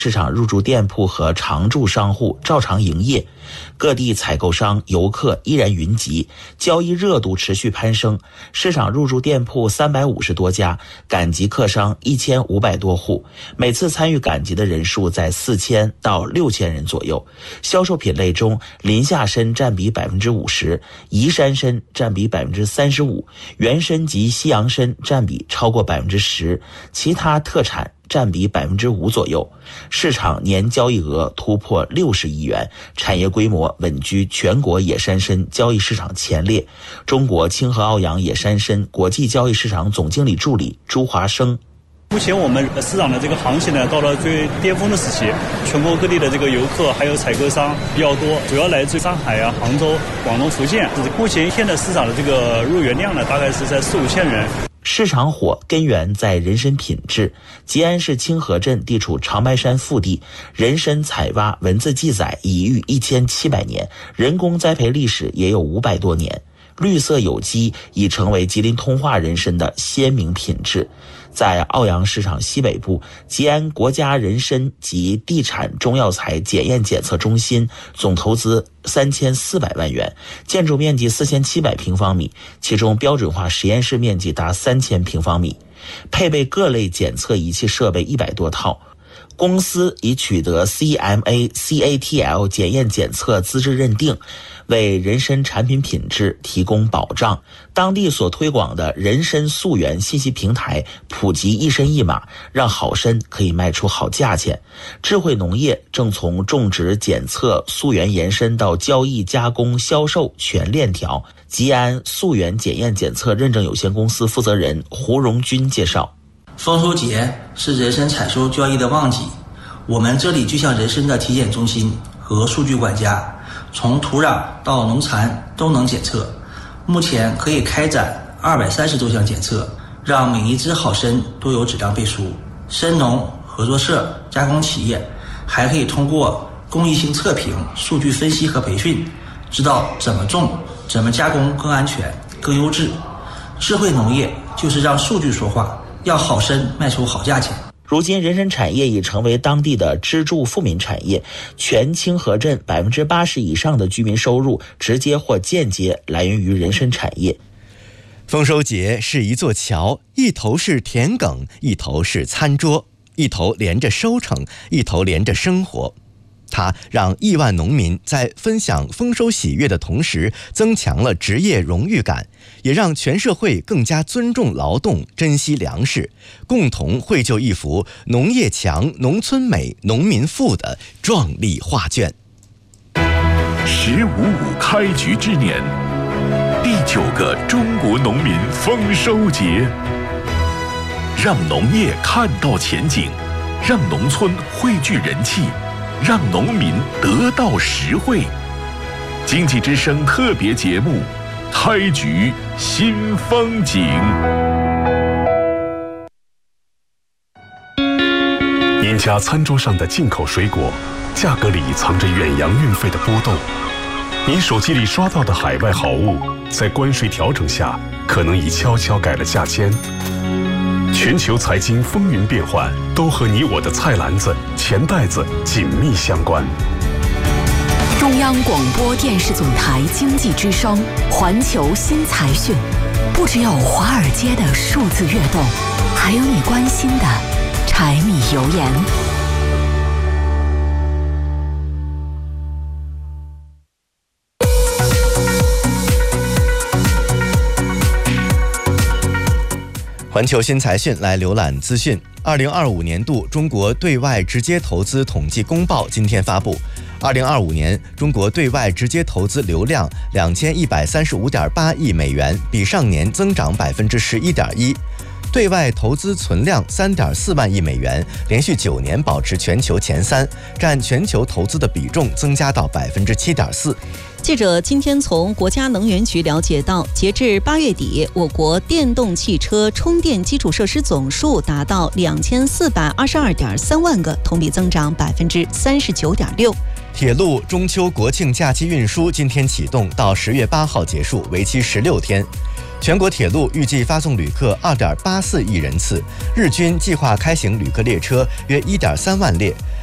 市场入驻店铺和常驻商户照常营业，各地采购商、游客依然云集，交易热度持续攀升。市场入驻店铺350多家，赶集客商1500多户，每次参与赶集的人数在4000到6000人左右。销售品类中，临夏参占比50%，宜山参占比35%，原参及西洋参占比超过10%，其他特产占比5%左右。市场年交易额突破60亿元，产业规模稳居全国野山参交易市场前列。中国清河奥阳野山参国际交易市场总经理助理朱华生。 目前我们市场的这个行情呢，到了最巅峰的时期，全国各地的这个游客还有采购商比较多，主要来自上海啊、杭州、广东、福建。目前一天的市场的这个入园量呢，大概是在4、5千人。 市场火根源在人参品质。吉安市清河镇地处长白山腹地，人参采挖文字记载已逾1700年，人工栽培历史也有500多年。绿色有机已成为吉林通化人参的鲜明品质。在奥阳市场西北部，吉安国家人参及地产中药材检验检测中心总投资3400万元，建筑面积4700平方米，其中标准化实验室面积达3000平方米，配备各类检测仪器设备100多套。公司已取得 CMA、CATL 检验检测资质认定，为人参产品品质提供保障。当地所推广的人参溯源信息平台普及一参一码，让好参可以卖出好价钱。智慧农业正从种植、检测、溯源延伸到交易、加工、销售全链条。吉安溯源检验检测认证有限公司负责人胡荣军介绍， 丰收节是人参采收交易的旺季，我们这里就像人参的体检中心和数据管家，从土壤到农残都能检测。目前可以开展230多项检测，让每一只好参都有质量背书。参农合作社、加工企业还可以通过公益性测评、数据分析和培训，知道怎么种、怎么加工更安全、更优质。智慧农业就是让数据说话，要好参卖出好价钱。 如今人参产业已成为当地的支柱富民产业，全清河镇80%以上的居民收入直接或间接来源于人参产业。 丰收节是一座桥，一头是田埂，一头是餐桌，一头连着收成，一头连着生活。它让亿万农民在分享丰收喜悦的同时，增强了职业荣誉感，也让全社会更加尊重劳动、珍惜粮食，共同绘就一幅农业强、农村美、农民富的壮丽画卷。 15.5开局之年，第9个中国农民丰收节，让农业看到前景，让农村汇聚人气，让农民得到实惠。经济之声特别节目，开局新风景。您家餐桌上的进口水果，价格里藏着远洋运费的波动。您手机里刷到的海外好物，在关税调整下，可能已悄悄改了价签。全球财经风云变幻，都和你我的菜篮子、钱袋子紧密相关。 中央广播电视总台经济之声环球新财讯，不只有华尔街的数字跃动，还有你关心的柴米油盐。 环球新财讯来浏览资讯。2025年度中国对外直接投资统计公报今天发布。2025年中国对外直接投资流量2135.8亿美元，比上年增长11.1%。对外投资存量3.4万亿美元，连续9年保持全球前3，占全球投资的比重增加到7.4%。 记者今天从国家能源局了解到，截至8月底，我国电动汽车充电基础设施总数达到2422.3万个，同比增长39.6%。 铁路中秋国庆假期运输今天启动，到10月8号结束，为期16天。全国铁路预计发送旅客2.84亿人次，日均计划开行旅客列车约1.3万列，